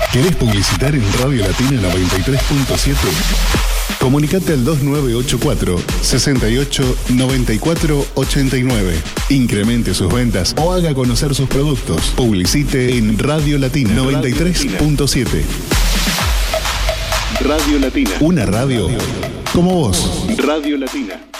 ¿Querés publicitar en Radio Latina 93.7? Comunicate al 2984 68 94 89. Incremente sus ventas o haga conocer sus productos. Publicite en Radio Latina 93.7. Radio Latina. Una radio como vos. Radio Latina.